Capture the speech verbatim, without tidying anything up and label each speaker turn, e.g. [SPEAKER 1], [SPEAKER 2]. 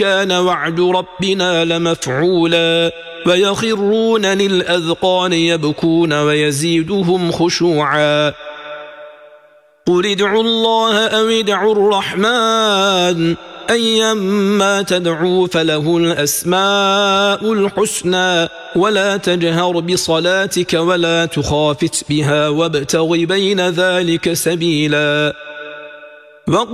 [SPEAKER 1] كان وعد ربنا لمفعولا ويخرون للأذقان يبكون ويزيدهم خشوعا قل ادعوا الله أو ادعوا الرحمن أيما تدعوا فله الأسماء الحسنى ولا تجهر بصلاتك ولا تخافت بها وابتغ بين ذلك سبيلا